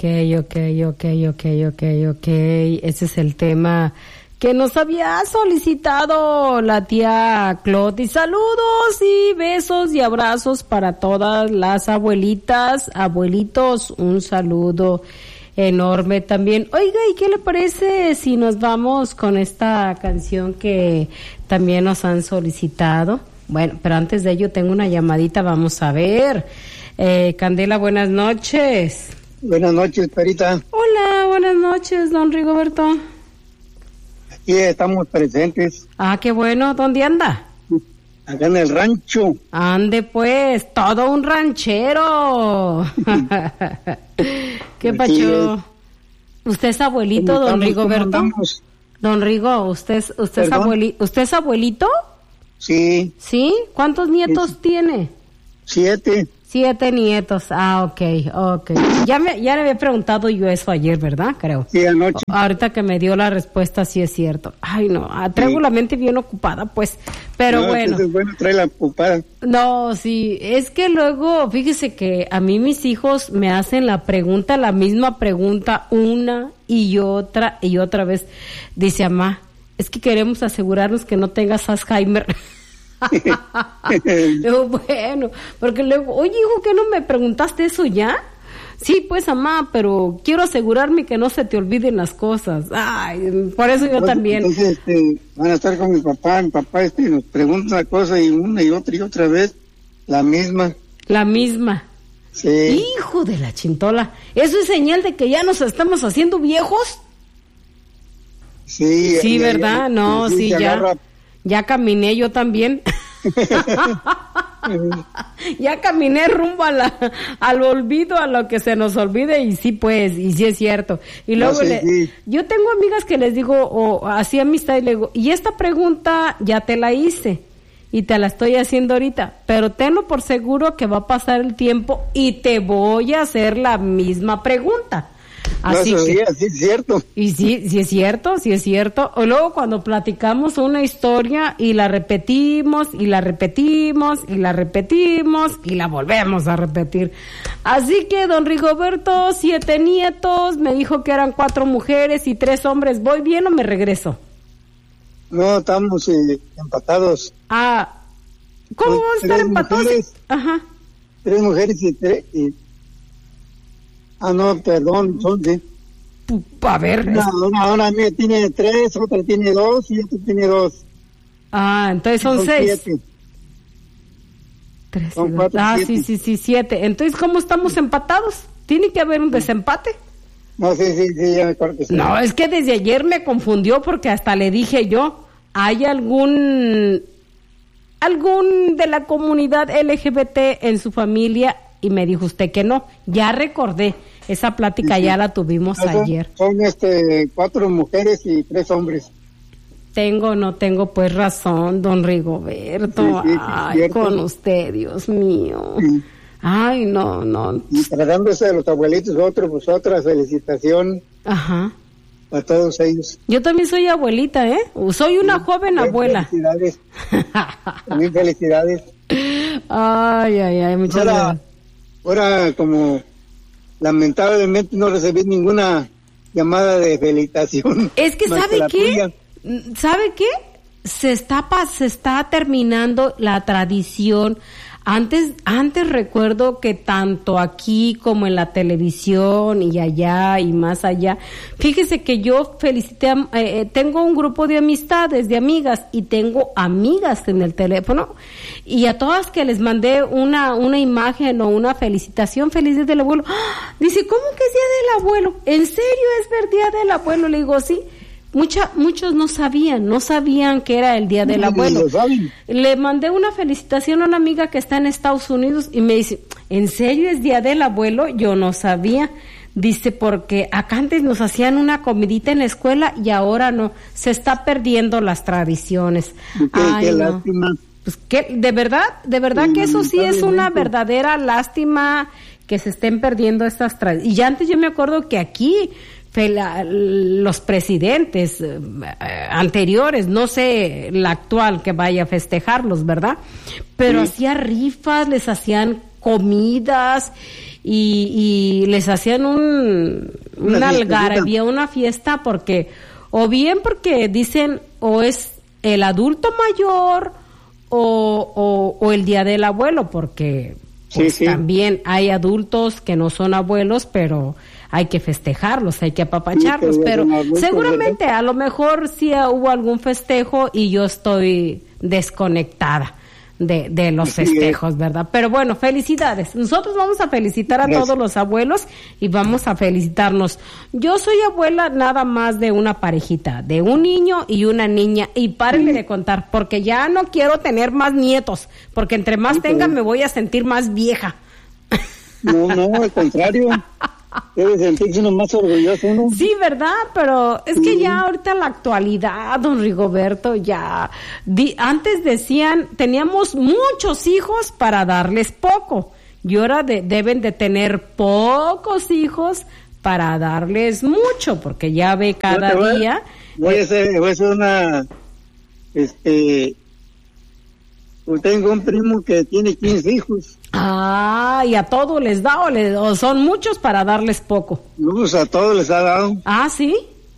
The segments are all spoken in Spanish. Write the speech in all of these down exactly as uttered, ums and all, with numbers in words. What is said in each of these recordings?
ok, ok, ok, ok, ok. Ese es el tema que nos había solicitado la tía Cloti. Saludos y besos y abrazos para todas las abuelitas, abuelitos, un saludo enorme también. Oiga, ¿y qué le parece si nos vamos con esta canción que también nos han solicitado? Bueno, pero antes de ello tengo una llamadita, vamos a ver. Eh, Candela, buenas noches. Buenas noches, Perita. Hola, buenas noches, don Rigoberto. Aquí estamos presentes. Ah, qué bueno. ¿Dónde anda? Acá en el rancho. Ande pues, todo un ranchero. ¿Qué pacho? ¿Usted es abuelito, don Rigoberto? Don Rigo, ¿usted es, usted es abuelito? ¿Usted es abuelito? Sí. ¿Sí? ¿Cuántos nietos sí. tiene? Siete. Siete nietos, ah, okay, okay. Ya me, ya le había preguntado yo eso ayer, ¿verdad? Creo. Sí, anoche. Ahorita que me dio la respuesta, sí es cierto. Ay, no, traigo sí. la mente bien ocupada, pues, pero no, bueno. Es bueno traer la ocupada. No, sí, es que luego, fíjese que a mí mis hijos me hacen la pregunta, la misma pregunta, una y otra y otra vez. Dice, mamá, es que queremos asegurarnos que no tengas Alzheimer. Yo, bueno, porque luego, oye, hijo, ¿qué no me preguntaste eso ya? Sí, pues, mamá, pero quiero asegurarme que no se te olviden las cosas. Ay, por eso yo entonces, también. Entonces, este, van a estar con mi papá, mi papá este nos pregunta una cosa y una y otra y otra vez la misma. La misma. Sí. Hijo de la chintola, ¿eso es señal de que ya nos estamos haciendo viejos? Sí. Sí, ya, ¿verdad? Ya, no, sí, ya. Agarra... Ya caminé yo también. Ya caminé rumbo a la, al olvido, a lo que se nos olvide, y sí, pues, y sí es cierto. Y luego, no, sí, le, sí. yo tengo amigas que les digo, o así amistad, y le digo, y esta pregunta ya te la hice, y te la estoy haciendo ahorita, pero tenlo por seguro que va a pasar el tiempo y te voy a hacer la misma pregunta. Así no, que, sí, sí es cierto. Y sí, sí es cierto, sí es cierto. O luego cuando platicamos una historia y la repetimos y la repetimos y la repetimos y la volvemos a repetir. Así que don Rigoberto, siete nietos, me dijo que eran cuatro mujeres y tres hombres. ¿Voy bien o me regreso? No, estamos eh, empatados. Ah, ¿cómo vamos a estar empatados? Mujeres, Ajá. Tres mujeres y tres... Y... Ah, no, perdón, son sí. A ver. Una, una, una mía tiene tres, otra tiene dos y otra tiene dos. Ah, entonces son, son seis. Siete. Tres son cuatro, ah, siete. sí, sí, sí, siete. Entonces, ¿cómo estamos empatados? ¿Tiene que haber un desempate? No, sí, sí, sí, ya me acuerdo que sí. No, es que desde ayer me confundió porque hasta le dije yo, ¿hay algún, algún de la comunidad L G B T en su familia? Y me dijo usted que no. Ya recordé. Esa plática sí, sí. ya la tuvimos son, ayer. Son este cuatro mujeres y tres hombres. Tengo, no tengo pues razón, don Rigoberto. Sí, sí, Ay, cierto. Con usted, Dios mío. Sí. Ay, no, no. Y tratándose de los abuelitos, otros, pues otra felicitación. Ajá. A todos ellos. Yo también soy abuelita, ¿eh? Soy una sí, joven abuela. Felicidades. También felicidades. Ay, ay, ay, muchas ahora, gracias. Ahora, como lamentablemente no recibí ninguna llamada de felicitación. Es que, ¿sabe qué? Tuya. ¿Sabe qué? Se está, se está terminando la tradición. Antes, antes recuerdo que tanto aquí como en la televisión y allá y más allá, fíjese que yo felicité, a, eh, tengo un grupo de amistades, de amigas, y tengo amigas en el teléfono, y a todas que les mandé una, una imagen o una felicitación, feliz día del abuelo. ¡Ah! Dice, ¿cómo que es día del abuelo? ¿En serio es ver día del abuelo? Le digo, sí. Mucha, muchos no sabían, no sabían que era el día del abuelo. Le mandé una felicitación a una amiga que está en Estados Unidos y me dice, ¿en serio es día del abuelo? Yo no sabía. Dice, porque acá antes nos hacían una comidita en la escuela y ahora no, se está perdiendo las tradiciones. Qué, Ay, qué no. lástima. Pues que, de verdad, de verdad sí, que eso sí es una verdadera lástima que se estén perdiendo estas tradiciones. Y ya antes yo me acuerdo que aquí La, los presidentes eh, anteriores, no sé la actual que vaya a festejarlos, ¿verdad? Pero sí. hacía rifas, les hacían comidas y, y les hacían un, una, una algarabía, una fiesta, porque, o bien porque dicen, o es el adulto mayor, o, o, o el día del abuelo, porque pues, sí, sí. también hay adultos que no son abuelos, pero hay que festejarlos, hay que apapacharlos, sí, pero seguramente a lo mejor sí hubo algún festejo y yo estoy desconectada de, de los festejos, ¿verdad? Pero bueno, felicidades. Nosotros vamos a felicitar a Gracias. todos los abuelos y vamos a felicitarnos. Yo soy abuela nada más de una parejita, de un niño y una niña, y párenle sí. de contar, porque ya no quiero tener más nietos, porque entre más sí, tenga me voy a sentir más vieja. No, no, al contrario. Debe sentirse uno más orgulloso, ¿no? Sí, ¿verdad? Pero es que ya ahorita en la actualidad, don Rigoberto, ya... Di, antes decían, teníamos muchos hijos para darles poco. Y ahora de, deben de tener pocos hijos para darles mucho, porque ya ve cada voy, día... Voy a hacer, voy a hacer una... Este... Tengo un primo que tiene quince hijos. Ah, ¿y a todos les da o, les, o son muchos para darles poco? No, pues a todos les ha dado. Ah, ¿sí?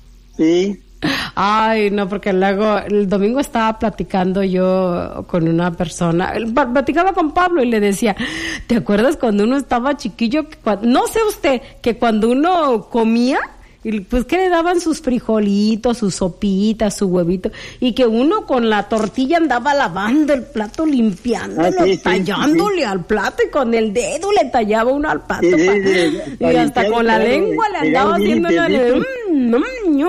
Sí. Ay, no, porque luego el domingo estaba platicando yo con una persona, platicaba con Pablo y le decía, ¿te acuerdas cuando uno estaba chiquillo? Que cuando, no sé usted, que cuando uno comía... Y pues que le daban sus frijolitos, sus sopitas, su huevito, y que uno con la tortilla andaba lavando el plato, limpiándolo, ah, sí, sí, tallándole sí. al plato, y con el dedo le tallaba uno al plato, sí, pa, sí, sí, y hasta con la lengua le andaba haciendo una de, mm, mm,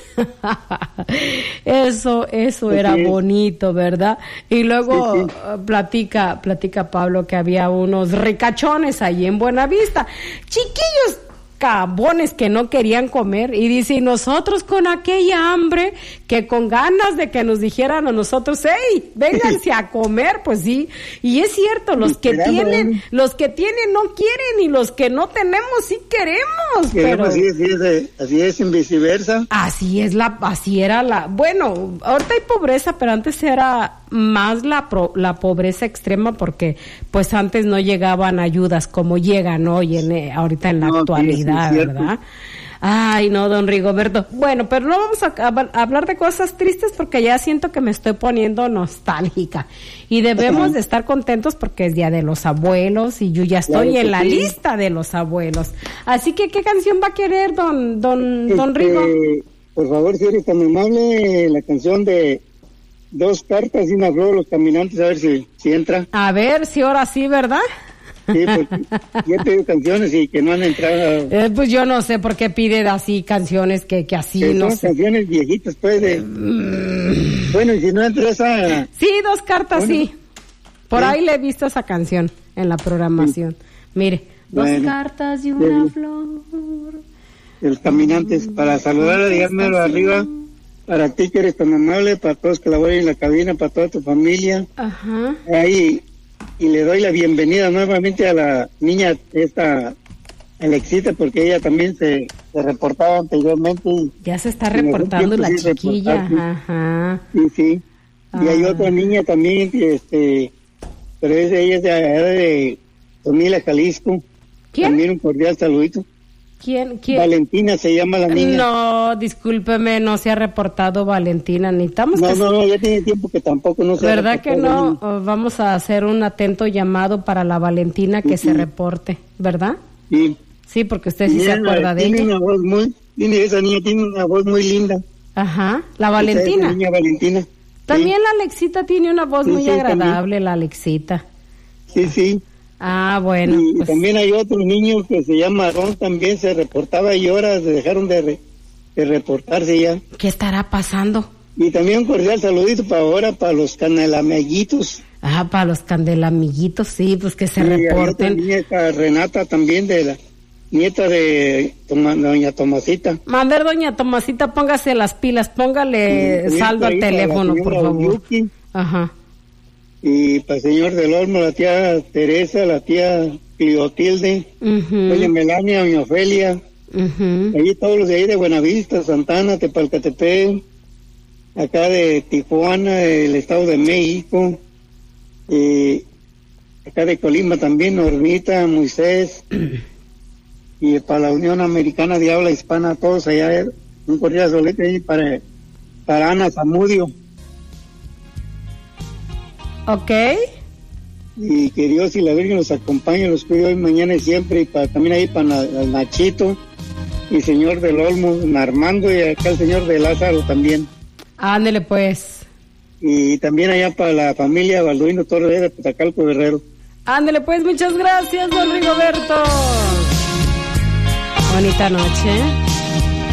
mm. eso, eso sí, era sí. bonito, ¿verdad? Y luego sí, sí. platica, platica Pablo que había unos ricachones ahí en Buenavista, chiquillos, cabones que no querían comer, y dice, y nosotros con aquella hambre, que con ganas de que nos dijeran a nosotros, hey, vénganse a comer, pues sí, y es cierto, los que tienen, los que tienen no quieren, y los que no tenemos sí queremos, pero así es, así es, así es en viceversa. Así es la, así era la, bueno, ahorita hay pobreza, pero antes era más la pro, la pobreza extrema, porque pues antes no llegaban ayudas como llegan hoy en ahorita en la no, actualidad, sí, sí, ¿verdad? Ay, no, don Rigoberto. Bueno, pero no vamos a, a, a hablar de cosas tristes, porque ya siento que me estoy poniendo nostálgica, y debemos de estar contentos porque es Día de los Abuelos y yo ya estoy claro en la sí. lista de los abuelos. Así que, ¿qué canción va a querer don don este, don Rigo? Por favor, si eres tan amable, la canción de Dos cartas y una flor de los caminantes, a ver si, si entra. A ver si ahora sí, ¿verdad? Sí, porque yo te digo canciones y que no han entrado. Eh, pues yo no sé por qué pide así canciones que, que así, que no son sé. Canciones viejitas, pues, de... Mm. Bueno, y si no entra esa... Sí, Dos cartas, bueno, sí. Por ¿sí? ahí le he visto esa canción en la programación. Sí. Mire, Dos bueno, cartas y una sí. flor. Los caminantes, para saludar, dígamelo arriba. Para ti que eres tan amable, para todos que laboran en la cabina, para toda tu familia. Ajá. Ahí, y le doy la bienvenida nuevamente a la niña esta Alexita, porque ella también se, se reportaba anteriormente. Y, ya se está reportando la sí chiquilla. Ajá. Sí, sí. Ah. Y hay otra niña también, que este, pero es, ella es de, de Tomila, Jalisco. ¿Quién? También un cordial saludito. ¿Quién, quién? Valentina se llama la niña. No, discúlpeme, no se ha reportado Valentina. Necesitamos no, que... no, no, ya tiene tiempo que tampoco no se ¿verdad que no? Vamos a hacer un atento llamado para la Valentina que sí, se reporte, ¿verdad? Sí. Sí, porque usted sí se acuerda de ella. Tiene una voz muy, tiene, esa niña tiene una voz muy linda. Ajá, la Valentina. Esa niña Valentina. También sí. la Alexita tiene una voz sí, muy sí, agradable, también. La Alexita. Sí, sí. Ah, bueno. Y pues... también hay otro niño que se llama Ron, también se reportaba y ahora se dejaron de, re, de reportarse ya. ¿Qué estará pasando? Y también un cordial saludito para ahora, para los canelamellitos. Ah, para los candelamiguitos, sí, pues que se y reporten. Y nieta Renata también, de la nieta de Toma, doña Tomasita. A ver, doña Tomasita, póngase las pilas, póngale sí, saldo al teléfono, por favor. Yuki. Ajá. Y para el señor del Olmo, la tía Teresa, la tía Clotilde, uh-huh. doña Melania, doña Ofelia, uh-huh. ahí todos los de ahí de Buenavista, Santana, Tepalcatepec, acá de Tijuana, el Estado de México, eh, acá de Colima también, Normita, Moisés, y para la Unión Americana de Habla Hispana, todos allá, un cordial solete ahí para, para Ana Zamudio. Ok. Y que Dios y la Virgen los acompañe, los cuide hoy, mañana y siempre, y para, también ahí para el Nachito, y señor del Olmo, Armando, y acá el señor de Lázaro también. Ándele pues. Y también allá para la familia Balduino Torres de Petacalco Guerrero. Ándele pues, muchas gracias, don Rigoberto. Bonita noche.